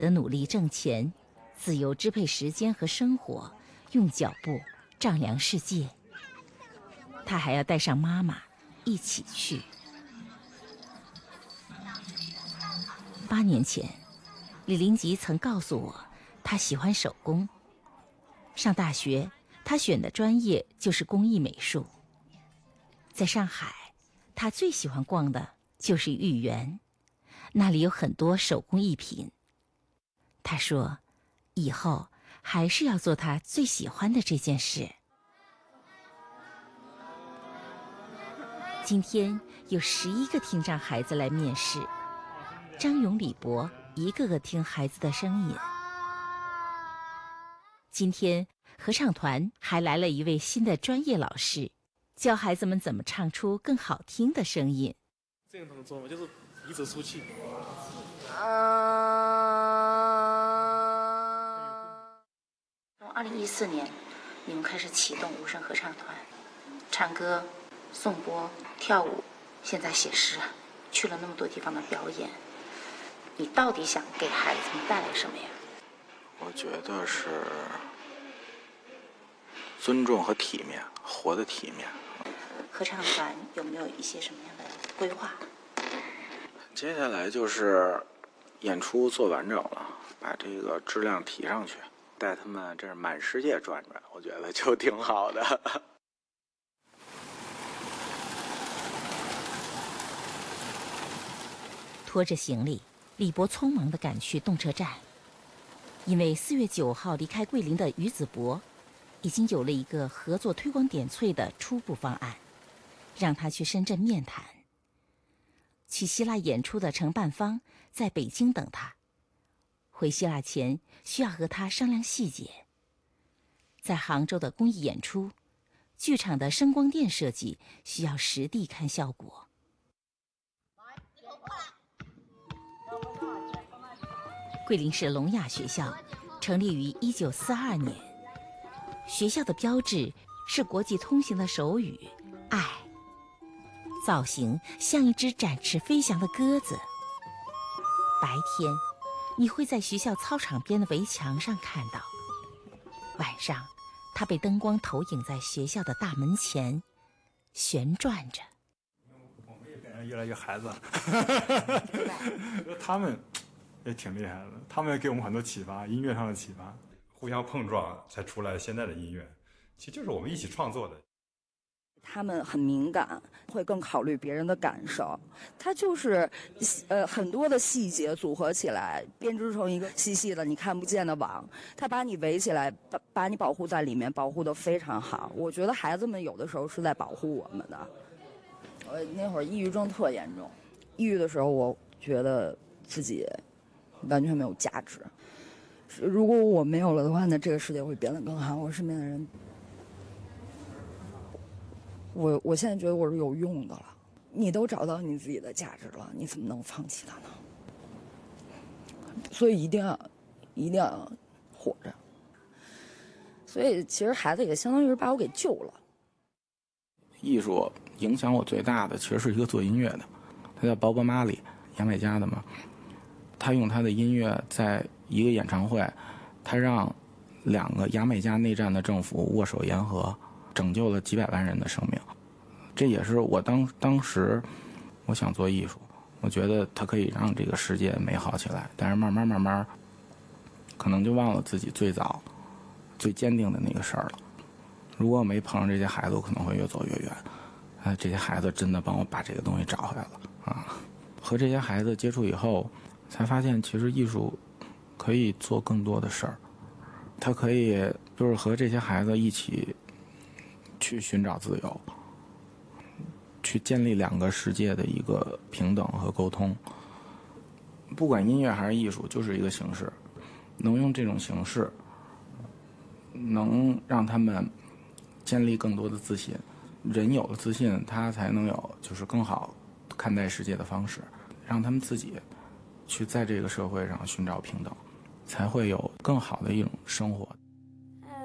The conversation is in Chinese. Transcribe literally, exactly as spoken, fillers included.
的努力挣钱，自由支配时间和生活，用脚步丈量世界。他还要带上妈妈一起去。八年前，李林吉曾告诉我，他喜欢手工。上大学，他选的专业就是工艺美术。在上海，他最喜欢逛的就是豫园，那里有很多手工艺品。他说，以后还是要做他最喜欢的这件事。今天有十一个听障孩子来面试，张勇、李博一个个听孩子的声音。今天合唱团还来了一位新的专业老师，教孩子们怎么唱出更好听的声音。 这样动作嘛，就是鼻子出气。 从二零一四年，你们开始启动无声合唱团，唱歌、颂钵、跳舞，现在写诗，去了那么多地方的表演。你到底想给孩子们带来什么呀？ 我觉得是尊重和体面，活得体面。 合唱团有没有一些什么样的规划？ 接下来就是演出做完整了，把这个质量提上去，带他们这是满世界转转，我觉得就挺好的。 拖着行李，李博匆忙地赶去动车站，因为四月九号离开桂林的于子博已经有了一个合作推广点翠的初步方案，让他去深圳面谈。去希腊演出的承办方在北京等他，回希腊前需要和他商量细节。在杭州的公益演出，剧场的声光电设计需要实地看效果。桂林市聋哑学校成立于一九四二年，学校的标志是国际通行的手语“爱”，造型像一只展翅飞翔的鸽子。白天，你会在学校操场边的围墙上看到；晚上，它被灯光投影在学校的大门前，旋转着。 我们也变成越来越孩子，他们也挺厉害的，他们也给我们很多启发，音乐上的启发，互相碰撞才出来现在的音乐，其实就是我们一起创作的。 他们很敏感，会更考虑别人的感受。他就是呃很多的细节组合起来，编织成一个细细的你看不见的网。他把你围起来，把把你保护在里面，保护得非常好。我觉得孩子们有的时候是在保护我们的。我那会儿抑郁症特严重，抑郁的时候，我觉得自己完全没有价值。如果我没有了的话，那这个世界会变得更好。我身边的人。我我现在觉得我是有用的了，你都找到你自己的价值了，你怎么能放弃它呢？所以一定要，一定要活着。所以其实孩子也相当于是把我给救了。 艺术影响我最大的其实是一个做音乐的，他叫鲍勃·马利，牙买加的嘛。他用他的音乐在一个演唱会，他让两个牙买加内战的政府握手言和。拯救了几百万人的生命，这也是我当当时我想做艺术，我觉得它可以让这个世界美好起来。但是慢慢慢慢，可能就忘了自己最早、最坚定的那个事儿了。如果我没碰上这些孩子，我可能会越走越远。哎，这些孩子真的帮我把这个东西找回来了啊！和这些孩子接触以后，才发现其实艺术可以做更多的事儿，它可以就是和这些孩子一起。去寻找自由，去建立两个世界的一个平等和沟通。不管音乐还是艺术，就是一个形式，能用这种形式，能让他们建立更多的自信。人有了自信，他才能有就是更好看待世界的方式，让他们自己去在这个社会上寻找平等，才会有更好的一种生活。